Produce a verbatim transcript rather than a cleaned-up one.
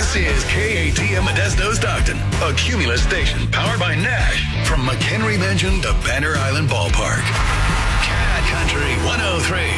This is K A T M Modesto Stockton, a Cumulus station powered by Nash from McHenry Mansion to Banner Island Ballpark. Cat Country one oh three.